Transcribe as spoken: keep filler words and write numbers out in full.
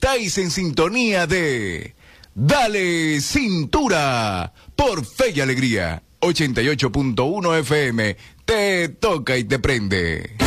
Estáis en sintonía de Dale Cintura por Fe y Alegría. ochenta y ocho punto uno F M. Te toca y te prende.